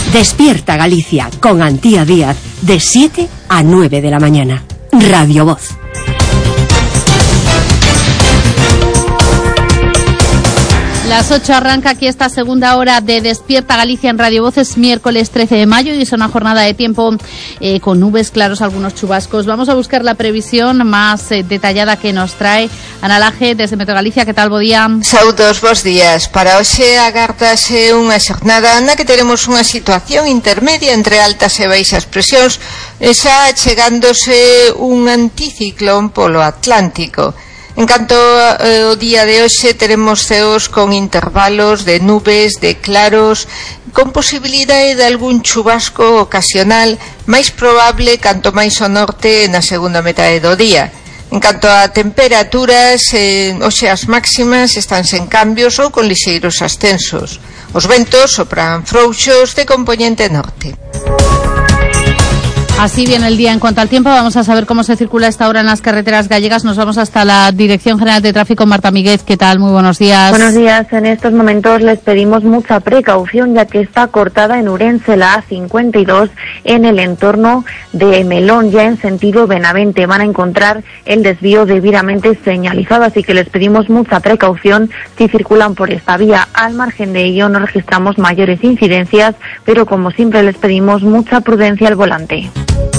Despierta Galicia con Antía Díaz de 7 a 9 de la mañana. Radio Voz. Las 8 arranca aquí esta segunda hora de Despierta Galicia en Radio Voz. Es miércoles 13 de mayo y es una jornada de tiempo con nubes, claros, algunos chubascos. Vamos a buscar la previsión más detallada que nos trae Ana Laje desde Meteo Galicia. Que tal, bo día? Saudos, bos días. Para hoxe agardase unha xornada na que teremos unha situación intermedia entre altas e baixas presións, xa chegándose un anticiclón polo Atlántico. En canto ao día de hoxe, teremos ceos con intervalos de nubes, de claros, con posibilidade de algún chubasco ocasional, máis probable canto máis ao norte na segunda metade do día. En canto a temperaturas, hoxe as máximas están sen cambios ou con lixeiros ascensos. Os ventos sopran frouxos de compoñente norte. Así viene el día en cuanto al tiempo. Vamos a saber cómo se circula a esta hora en las carreteras gallegas. Nos vamos hasta la Dirección General de Tráfico. Marta Míguez, ¿qué tal? Muy buenos días. Buenos días. En estos momentos les pedimos mucha precaución, ya que está cortada en Ourense la A52 en el entorno de Melón, ya en sentido Benavente. Van a encontrar el desvío debidamente señalizado, así que les pedimos mucha precaución si circulan por esta vía. Al margen de ello no registramos mayores incidencias, pero como siempre les pedimos mucha prudencia al volante.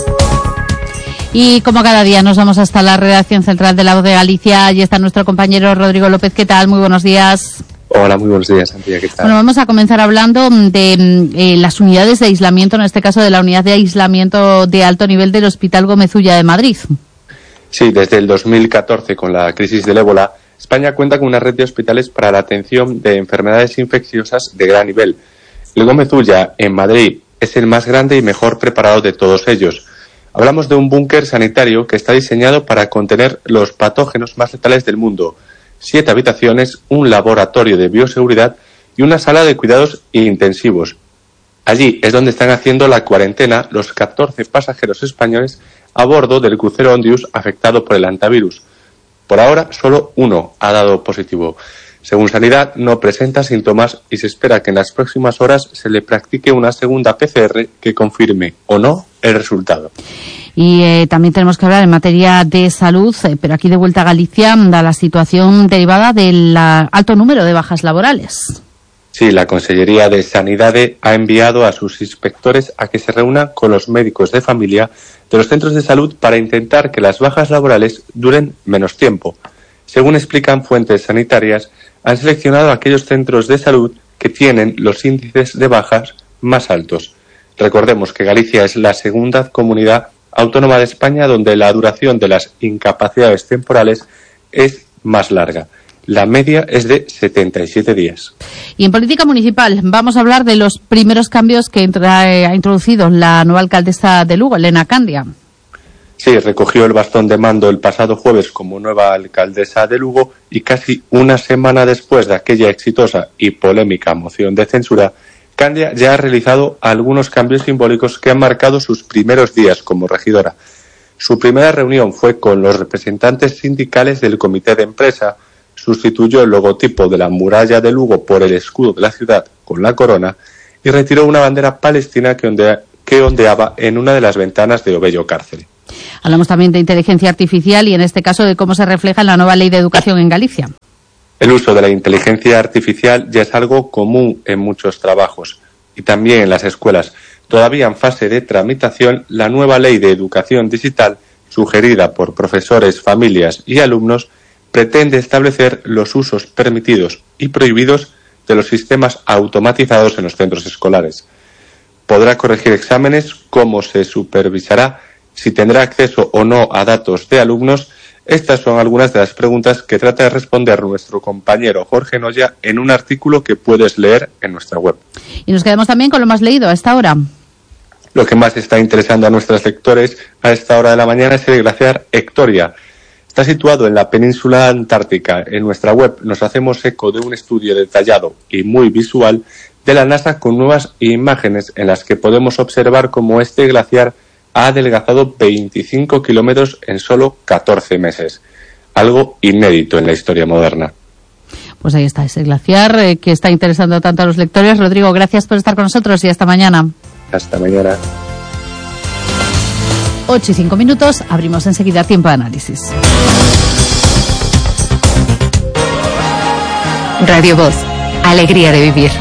Y como cada día nos vamos hasta la redacción central de La Voz de Galicia. Allí está nuestro compañero Rodrigo López. ¿Qué tal? Muy buenos días. Hola, muy buenos días, Antía. ¿Qué tal? Bueno, vamos a comenzar hablando de las unidades de aislamiento, en este caso de la unidad de aislamiento de alto nivel del Hospital Gómez Ulla de Madrid. Sí, desde el 2014, con la crisis del ébola, España cuenta con una red de hospitales para la atención de enfermedades infecciosas de gran nivel. El Gómez Ulla, en Madrid, es el más grande y mejor preparado de todos ellos. Hablamos de un búnker sanitario que está diseñado para contener los patógenos más letales del mundo. 7 habitaciones, un laboratorio de bioseguridad y una sala de cuidados intensivos. Allí es donde están haciendo la cuarentena los 14 pasajeros españoles a bordo del crucero Ondius afectado por el hantavirus. Por ahora, solo uno ha dado positivo. Según Sanidad, no presenta síntomas y se espera que en las próximas horas se le practique una segunda PCR que confirme o no el resultado. Y también tenemos que hablar en materia de salud, pero aquí de vuelta a Galicia, da la situación derivada del alto número de bajas laborales. Sí, la Consellería de Sanidad ha enviado a sus inspectores a que se reúnan con los médicos de familia de los centros de salud para intentar que las bajas laborales duren menos tiempo. Según explican fuentes sanitarias, han seleccionado aquellos centros de salud que tienen los índices de bajas más altos. Recordemos que Galicia es la segunda comunidad autónoma de España donde la duración de las incapacidades temporales es más larga. La media es de 77 días. Y en política municipal vamos a hablar de los primeros cambios que ha introducido la nueva alcaldesa de Lugo, Elena Candia. Sí, recogió el bastón de mando el pasado jueves como nueva alcaldesa de Lugo y casi una semana después de aquella exitosa y polémica moción de censura, Candia ya ha realizado algunos cambios simbólicos que han marcado sus primeros días como regidora. Su primera reunión fue con los representantes sindicales del comité de empresa, sustituyó el logotipo de la muralla de Lugo por el escudo de la ciudad con la corona y retiró una bandera palestina que ondeaba en una de las ventanas de Obello Cárcel. Hablamos también de inteligencia artificial y en este caso de cómo se refleja en la nueva ley de educación en Galicia. El uso de la inteligencia artificial ya es algo común en muchos trabajos y también en las escuelas. Todavía en fase de tramitación, la nueva ley de educación digital, sugerida por profesores, familias y alumnos, pretende establecer los usos permitidos y prohibidos de los sistemas automatizados en los centros escolares. Podrá corregir exámenes, cómo se supervisará, si tendrá acceso o no a datos de alumnos. Estas son algunas de las preguntas que trata de responder nuestro compañero Jorge Noya en un artículo que puedes leer en nuestra web. Y nos quedamos también con lo más leído a esta hora. Lo que más está interesando a nuestros lectores a esta hora de la mañana es el glaciar Hectoria. Está situado en la península antártica. En nuestra web nos hacemos eco de un estudio detallado y muy visual de la NASA con nuevas imágenes en las que podemos observar cómo este glaciar ha adelgazado 25 kilómetros en solo 14 meses. Algo inédito en la historia moderna. Pues ahí está, ese glaciar que está interesando tanto a los lectores. Rodrigo, gracias por estar con nosotros y hasta mañana. Hasta mañana. 8:05, abrimos enseguida Tiempo de Análisis. Radio Voz, alegría de vivir.